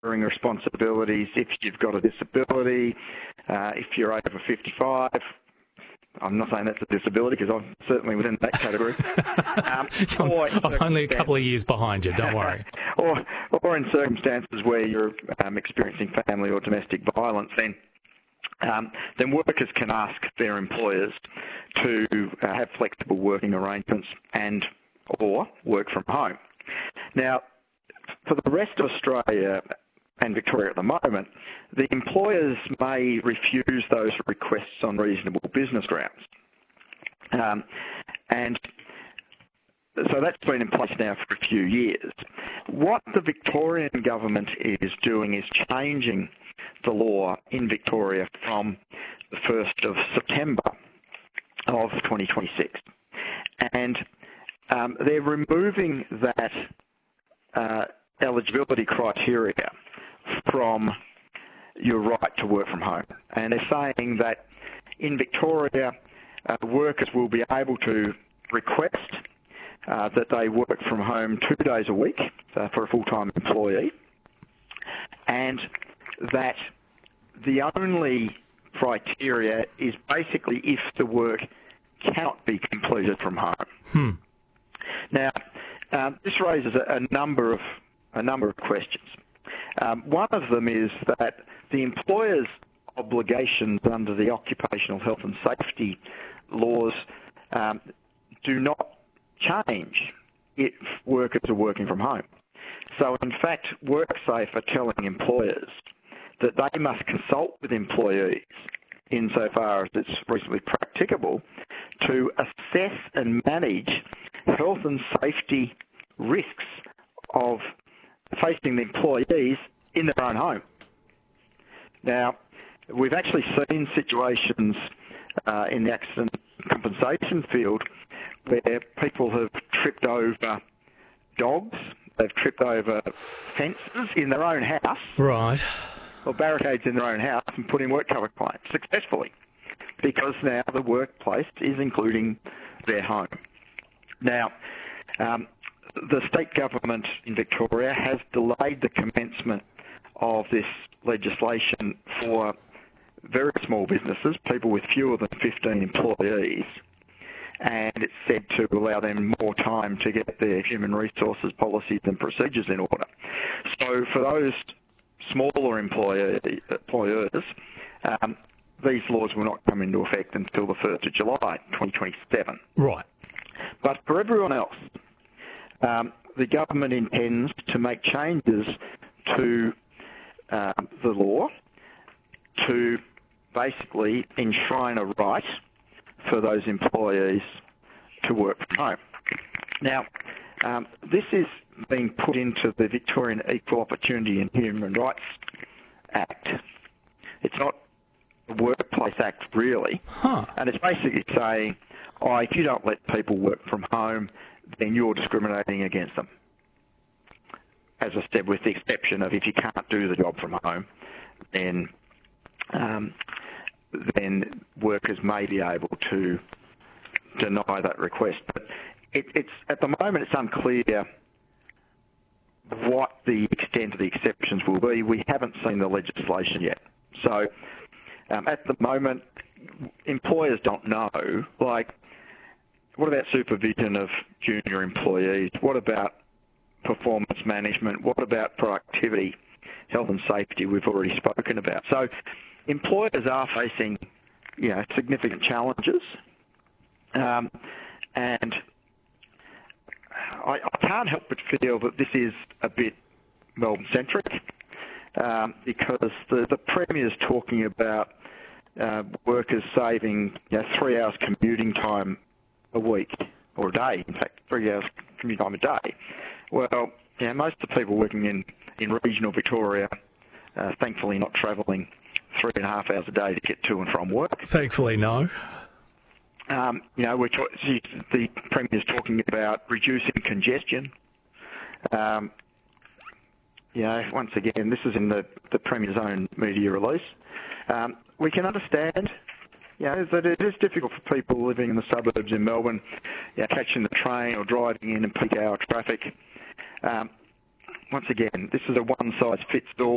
empowering responsibilities if you've got a disability, if you're over 55. I'm not saying that's a disability because I'm certainly within that category. I'm only a couple of years behind you, don't worry. or in circumstances where you're experiencing family or domestic violence, then workers can ask their employers to have flexible working arrangements and or work from home. Now, for the rest of Australia and Victoria at the moment, the employers may refuse those requests on reasonable business grounds. And so that's been in place now for a few years. What the Victorian government is doing is changing the law in Victoria from the 1st of September of 2026. And they're removing that eligibility criteria from your right to work from home. And they're saying that in Victoria, workers will be able to request that they work from home 2 days a week for a full-time employee, and that the only criteria is basically if the work cannot be completed from home. Now, this raises a number of questions. One of them is that the employer's obligations under the occupational health and safety laws do not change if workers are working from home. So, in fact, WorkSafe are telling employers that they must consult with employees insofar as it's reasonably practicable to assess and manage health and safety risks of facing the employees in their own home. Now, we've actually seen situations in the accident compensation field where people have tripped over dogs, they've tripped over fences in their own house. Right. Or barricades in their own house and put in work cover claims successfully because now the workplace is including their home. Now, the state government in Victoria has delayed the commencement of this legislation for very small businesses, people with fewer than 15 employees, and it's said to allow them more time to get their human resources policies and procedures in order. So for those smaller employers, these laws will not come into effect until the 1st of July 2027. Right. But for everyone else, the government intends to make changes to the law to basically enshrine a right for those employees to work from home. Now, this is being put into the Victorian Equal Opportunity and Human Rights Act. It's not a Workplace Act, really. And it's basically saying, if you don't let people work from home, then you're discriminating against them. As I said, with the exception of if you can't do the job from home, then workers may be able to deny that request. But it's at the moment it's unclear what the extent of the exceptions will be. We haven't seen the legislation yet. So at the moment, employers don't know, like, what about supervision of junior employees? What about performance management? What about productivity, health and safety we've already spoken about? So employers are facing, significant challenges. And I can't help but feel that this is a bit Melbourne-centric because the Premier's talking about workers saving 3 hours commuting time a week, or a day, in fact, 3 hours commute time a day. Well, most of the people working in regional Victoria thankfully not travelling 3.5 hours a day to get to and from work. Thankfully, no. The Premier's talking about reducing congestion. Once again, this is in the Premier's own media release. We can understand, that it is difficult for people living in the suburbs in Melbourne, catching the train or driving in peak hour traffic. Once again, this is a one-size-fits-all